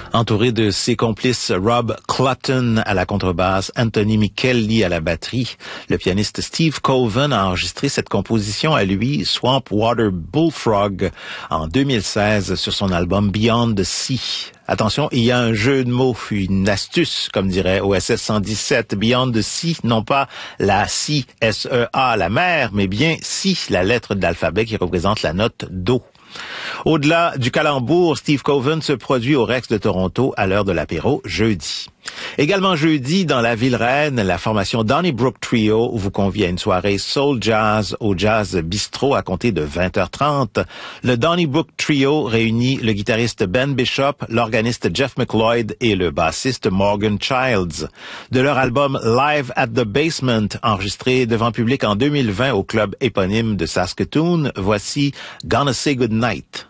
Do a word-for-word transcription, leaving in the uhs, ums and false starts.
Entouré de ses complices Rob Clutton à la contrebasse, Anthony Michelli à la batterie, le pianiste Steve Colvin a enregistré cette composition à lui, Swamp Water Bullfrog, en deux mille seize sur son album Beyond the Sea. Attention, il y a un jeu de mots, une astuce, comme dirait O S S cent dix-sept. Beyond the Sea, non pas la C, S E A, la mer, mais bien Si, la lettre de l'alphabet qui représente la note Do. Au-delà du calembour, Steve Colvin se produit au Rex de Toronto à l'heure de l'apéro jeudi. Également jeudi, dans la ville reine, la formation Donnybrook Trio vous convie à une soirée soul jazz au Jazz Bistro à compter de vingt heures trente. Le Donnybrook Trio réunit le guitariste Ben Bishop, l'organiste Jeff McLeod et le bassiste Morgan Childs. De leur album Live at the Basement, enregistré devant public en deux mille vingt au club éponyme de Saskatoon, voici Gonna Say Goodnight.